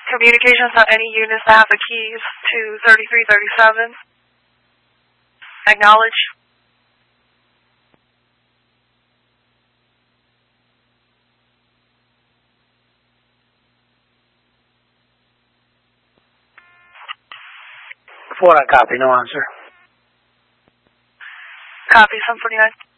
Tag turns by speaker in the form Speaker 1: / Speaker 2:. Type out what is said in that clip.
Speaker 1: Communications on any units that have the keys to 3337. Acknowledge.
Speaker 2: Report on copy, no answer.
Speaker 1: Copy, 749.